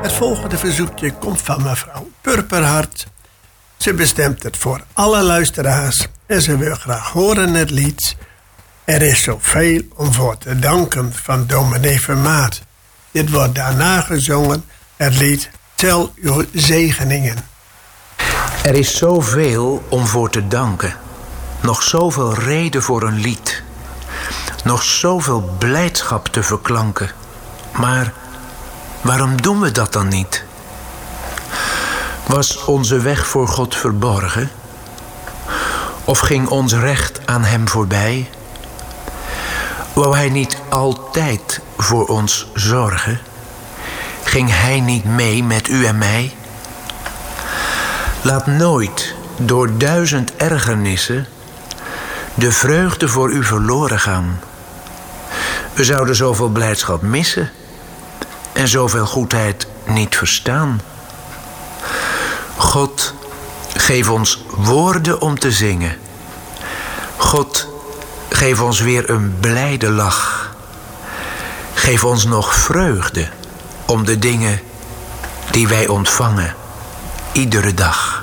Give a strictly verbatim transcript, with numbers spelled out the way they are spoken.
Het volgende verzoekje komt van mevrouw Purperhart. Ze bestemt het voor alle luisteraars en ze wil graag horen het lied Er is zoveel om voor te danken van dominee Vermaat. Dit wordt daarna gezongen, het lied Tel uw zegeningen. Er is zoveel om voor te danken. Nog zoveel reden voor een lied. Nog zoveel blijdschap te verklanken. Maar waarom doen we dat dan niet? Was onze weg voor God verborgen? Of ging ons recht aan hem voorbij? Wou hij niet altijd voor ons zorgen? Ging hij niet mee met u en mij? Laat nooit door duizend ergernissen de vreugde voor u verloren gaan. We zouden zoveel blijdschap missen en zoveel goedheid niet verstaan. God, geef ons woorden om te zingen. God, geef ons weer een blijde lach. Geef ons nog vreugde om de dingen die wij ontvangen, iedere dag.